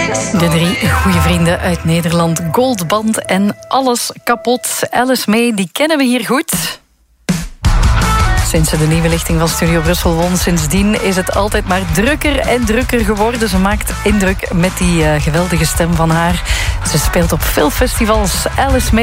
De 3 goede vrienden uit Nederland. Goldband en alles kapot. Alice May, die kennen we hier goed. Sinds ze de nieuwe lichting van Studio Brussel won, sindsdien is het altijd maar drukker en drukker geworden. Ze maakt indruk met die geweldige stem van haar. Ze speelt op veel festivals. Alice May.